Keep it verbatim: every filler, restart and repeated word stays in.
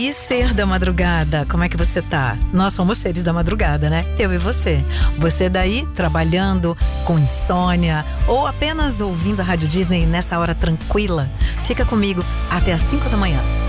E ser da madrugada, como é que você tá? Nós somos seres da madrugada, né? Eu e você. Você daí, trabalhando, com insônia, ou apenas ouvindo a Rádio Disney nessa hora tranquila? Fica comigo até às cinco da manhã.